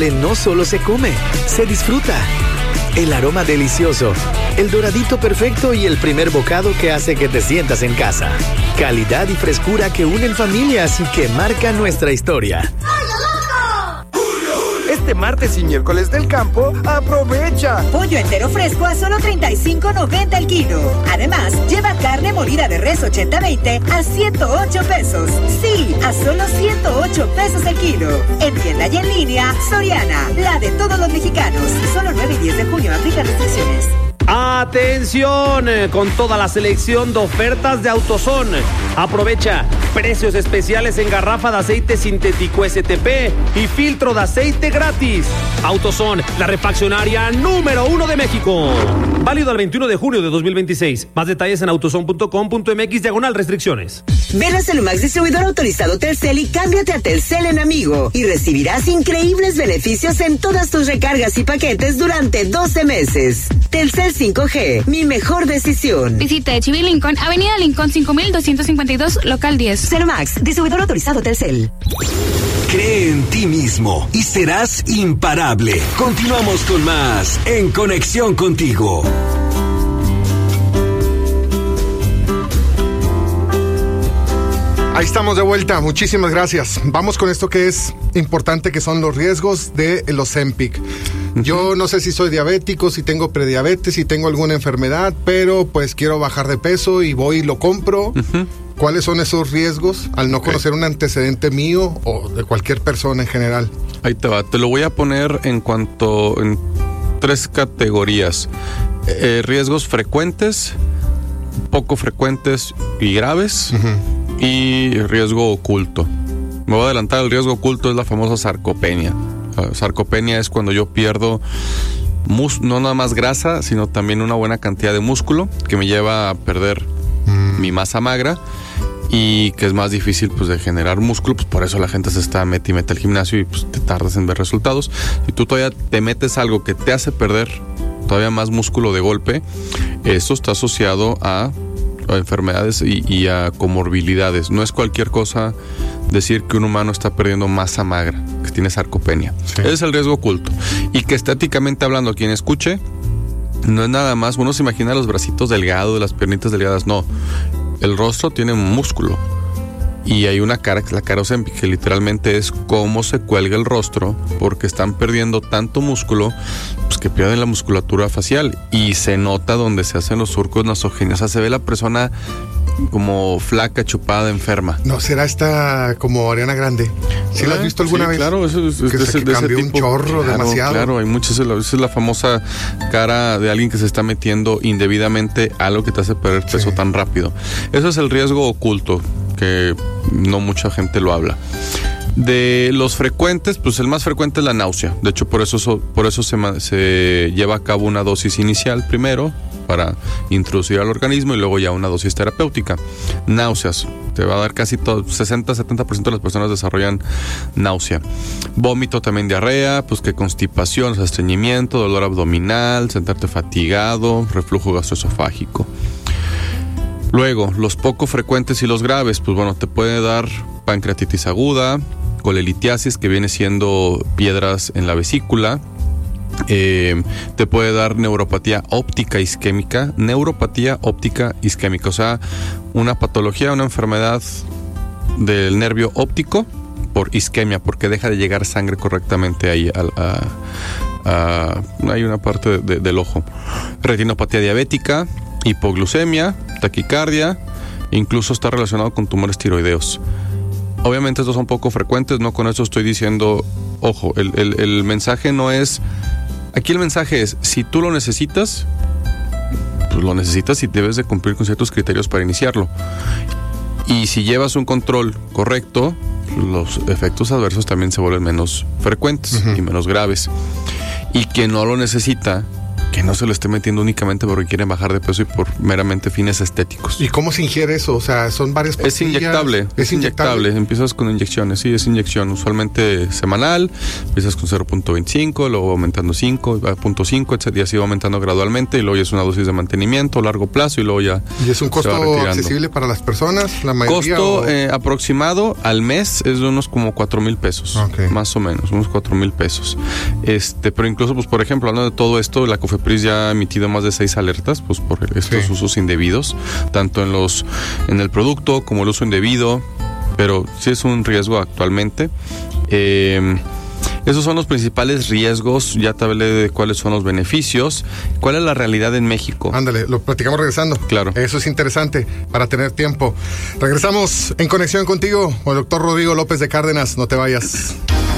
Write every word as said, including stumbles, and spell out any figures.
mole no solo se come, se disfruta. El aroma delicioso, el doradito perfecto y el primer bocado que hace que te sientas en casa. Calidad y frescura que unen familias y que marcan nuestra historia. Este martes y miércoles del campo, aprovecha. Pollo entero fresco a solo treinta y cinco noventa el kilo. Además, lleva carne molida de res ochenta veinte a ciento ocho pesos. Sí, a solo ciento ocho pesos el kilo. En tienda y en línea, Soriana, la de todos los mexicanos. Solo nueve y diez de junio, aplica restricciones. ¡Atención! Con toda la selección de ofertas de AutoZone. Aprovecha precios especiales en garrafa de aceite sintético S T P y filtro de aceite gratis. AutoZone, la refaccionaria número uno de México. Válido al veintiuno de junio de dos mil veintiséis. Más detalles en autozone punto com punto m x diagonal restricciones. Ven a Celumax, distribuidor autorizado Telcel, y cámbiate a Telcel en Amigo y recibirás increíbles beneficios en todas tus recargas y paquetes durante doce meses. Telcel cinco G, mi mejor decisión. Visita Echibi Lincoln, Avenida Lincoln cinco mil doscientos cincuenta y dos, local diez. Celumax, distribuidor autorizado Telcel. Cree en ti mismo y serás imparable. Continuamos con más en Conexión Contigo. Ahí estamos de vuelta, muchísimas gracias. Vamos con esto que es importante, que son los riesgos de los Ozempic. Uh-huh. Yo no sé si soy diabético, si tengo prediabetes, si tengo alguna enfermedad, pero pues quiero bajar de peso y voy y lo compro. Uh-huh. ¿Cuáles son esos riesgos al no okay. conocer un antecedente mío o de cualquier persona en general? Ahí te va, te lo voy a poner en cuanto en tres categorías. Eh, riesgos frecuentes, poco frecuentes y graves. Uh-huh. Y riesgo oculto. Me voy a adelantar, el riesgo oculto es la famosa sarcopenia. Uh, sarcopenia es cuando yo pierdo mus- no nada más grasa, sino también una buena cantidad de músculo, que me lleva a perder mm. mi masa magra y que es más difícil pues de generar músculo. Pues por eso la gente se está mete y mete al gimnasio y pues te tardas en ver resultados. Si tú todavía te metes algo que te hace perder todavía más músculo de golpe, esto está asociado a a enfermedades y, y a comorbilidades. No es cualquier cosa decir que un humano está perdiendo masa magra, que tiene sarcopenia. Sí. Ese es el riesgo oculto. Y que estéticamente hablando, quien escuche, no es nada más, uno se imagina los bracitos delgados, las piernitas delgadas, no. El rostro tiene músculo. Y hay una cara, que es la cara Ozempic, que literalmente es cómo se cuelga el rostro, porque están perdiendo tanto músculo, pues que pierden la musculatura facial. Y se nota donde se hacen los surcos nasogéneos. O sea, se ve la persona como flaca, chupada, enferma. ¿No será esta como Ariana Grande? ¿Sí, ¿Sí la has visto alguna sí, vez? Claro, eso es, que, es de, se, ese, que cambió de ese un tipo. chorro Claro, demasiado. Claro, hay muchas. Esa es la famosa cara de alguien que se está metiendo indebidamente algo que te hace perder peso sí. tan rápido. Eso es el riesgo oculto, que no mucha gente lo habla. De los frecuentes, pues el más frecuente es la náusea. De hecho, por eso, por eso se, se lleva a cabo una dosis inicial primero para introducir al organismo y luego ya una dosis terapéutica. Náuseas, te va a dar casi todo, sesenta a setenta por ciento de las personas desarrollan náusea. Vómito, también diarrea, pues que constipación, o sea, estreñimiento, dolor abdominal, sentarte fatigado, reflujo gastroesofágico. Luego, los poco frecuentes y los graves, pues bueno, te puede dar pancreatitis aguda, colelitiasis, que viene siendo piedras en la vesícula. Eh, te puede dar neuropatía óptica isquémica, neuropatía óptica isquémica, o sea, una patología, una enfermedad del nervio óptico por isquemia, porque deja de llegar sangre correctamente ahí a, a, a, hay una parte de, de, del ojo. Retinopatía diabética, hipoglucemia, taquicardia, incluso está relacionado con tumores tiroideos. Obviamente estos son poco frecuentes, no con eso estoy diciendo, ojo, el, el, el mensaje no es, aquí el mensaje es, si tú lo necesitas, pues lo necesitas y debes de cumplir con ciertos criterios para iniciarlo. Y si llevas un control correcto, los efectos adversos también se vuelven menos frecuentes uh-huh. y menos graves. Y quien no lo necesita, que que no se lo esté metiendo únicamente porque quieren bajar de peso y por meramente fines estéticos. ¿Y cómo se ingiere eso? O sea, son varias pastillas. Es inyectable, es, es inyectable. inyectable. Empiezas con inyecciones, sí, es inyección. Usualmente semanal, empiezas con cero punto veinticinco, luego aumentando cinco, punto cinco, etcétera, y así va aumentando gradualmente, y luego ya es una dosis de mantenimiento a largo plazo, y luego ya. ¿Y es un costo accesible para las personas? La mayoría. Costo o... eh, aproximado al mes es de unos como cuatro mil pesos, okay. Más o menos, unos cuatro mil pesos. Este, pero incluso, pues, por ejemplo, hablando de todo esto, la COFEPRIS ya ha emitido más de seis alertas, pues, por estos sí. usos indebidos, tanto en los, en el producto como el uso indebido, pero sí es un riesgo actualmente. Eh, Esos son los principales riesgos. Ya te hablé de cuáles son los beneficios. ¿Cuál es la realidad en México? Ándale, lo platicamos regresando. Claro. Eso es interesante para tener tiempo. Regresamos en conexión contigo, con el doctor Rodrigo López de Cárdenas. No te vayas.